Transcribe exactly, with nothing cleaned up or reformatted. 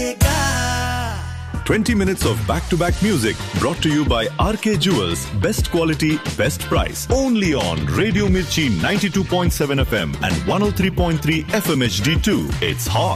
रहेगा। twenty minutes of back-to-back music brought to you by R K Jewels. Best quality, best price. Only on Radio Mirchi ninety-two point seven F M and one oh three point three F M H D two. It's hot.